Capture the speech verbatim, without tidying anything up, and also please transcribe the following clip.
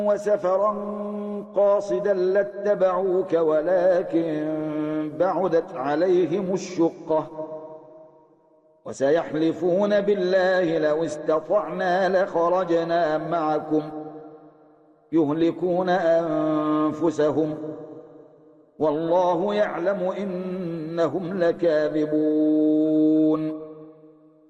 وسفرا قاصدا لاتبعوك ولكن بعدت عليهم الشقة وسيحلفون بالله لو استطعنا لخرجنا معكم يهلكون أنفسهم والله يعلم إنهم لكاذبون